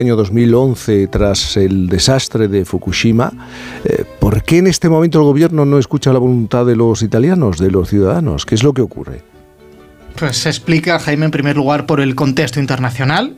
año 2011 tras el desastre de Fukushima. ¿Por qué en este momento el gobierno no escucha la voluntad de los italianos, de los ciudadanos? ¿Qué es lo que ocurre? Pues se explica, Jaime, en primer lugar por el contexto internacional.